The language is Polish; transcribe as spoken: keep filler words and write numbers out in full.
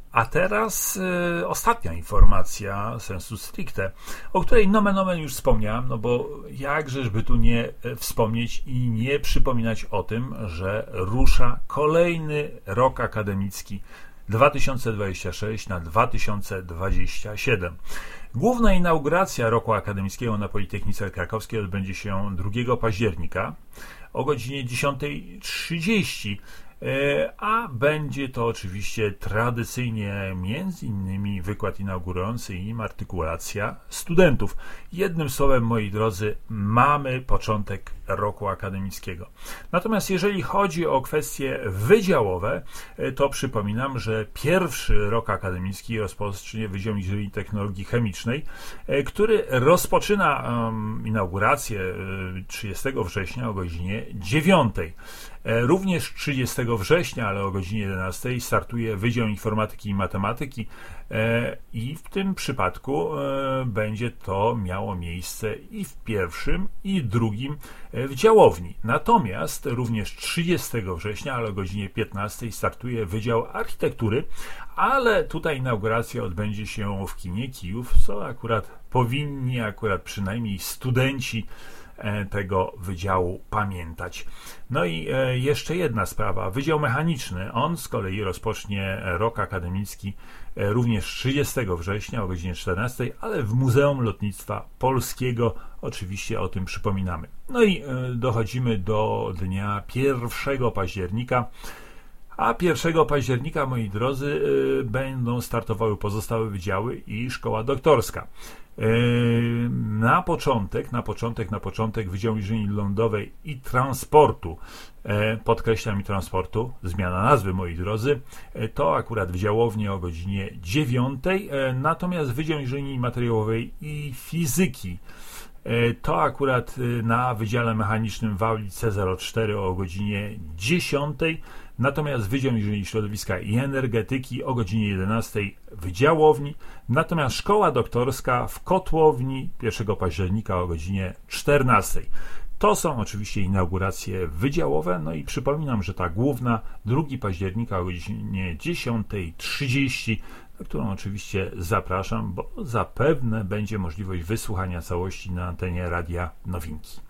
A teraz y, ostatnia informacja sensu stricte, o której nomen omen już wspomniałem, no bo jakżeż by tu nie wspomnieć i nie przypominać o tym, że rusza kolejny rok akademicki dwa tysiące dwudziesty szósty na dwa tysiące dwudziesty siódmy. Główna inauguracja roku akademickiego na Politechnice Krakowskiej odbędzie się drugiego października o godzinie dziesiąta trzydzieści. A będzie to oczywiście tradycyjnie między innymi wykład inaugurujący i artykulacja studentów. Jednym słowem, moi drodzy, mamy początek roku akademickiego. Natomiast jeżeli chodzi o kwestie wydziałowe, to przypominam, że pierwszy rok akademicki rozpocznie Wydział Inżynierii i Technologii Chemicznej, który rozpoczyna um, inaugurację trzydziestego września o godzinie dziewiątej. Również trzydziestego września, ale o godzinie jedenastej startuje Wydział Informatyki i Matematyki i w tym przypadku będzie to miało miejsce i w pierwszym, i w drugim w działowni. Natomiast również trzydziestego września, ale o godzinie piętnastej startuje Wydział Architektury, ale tutaj inauguracja odbędzie się w kinie Kijów, co akurat powinni, akurat przynajmniej studenci tego wydziału pamiętać. No i jeszcze jedna sprawa. Wydział Mechaniczny, on z kolei rozpocznie rok akademicki również trzydziestego września o godzinie czternastej, ale w Muzeum Lotnictwa Polskiego. Oczywiście o tym przypominamy. No i dochodzimy do dnia pierwszego października. A pierwszego października, moi drodzy, będą startowały pozostałe wydziały i szkoła doktorska. Na początek, na początek, na początek Wydział Inżynierii Lądowej i Transportu, podkreślam i transportu, zmiana nazwy, moi drodzy, to akurat w działowni o godzinie dziewiątej, natomiast Wydział Inżynierii Materiałowej i Fizyki to akurat na Wydziale Mechanicznym w auli C zero cztery o godzinie dziesiątej, natomiast Wydział Inżynierii Środowiska i Energetyki o godzinie jedenastej w działowni, natomiast szkoła doktorska w Kotłowni pierwszego października o godzinie czternastej. To są oczywiście inauguracje wydziałowe, no i przypominam, że ta główna drugiego października o godzinie dziesiąta trzydzieści, na którą oczywiście zapraszam, bo zapewne będzie możliwość wysłuchania całości na antenie Radia Nowinki.